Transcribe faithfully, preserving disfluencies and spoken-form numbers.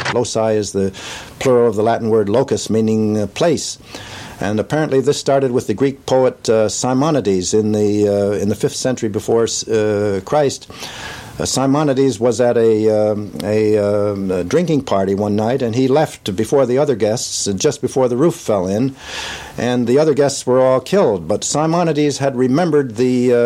Loci is the plural of the Latin word locus, meaning uh, place. And apparently this started with the Greek poet uh, Simonides in the uh, in the fifth century before uh, Christ. Uh, Simonides was at a, um, a, um, a drinking party one night, and he left before the other guests, uh, just before the roof fell in, and the other guests were all killed. But Simonides had remembered the uh,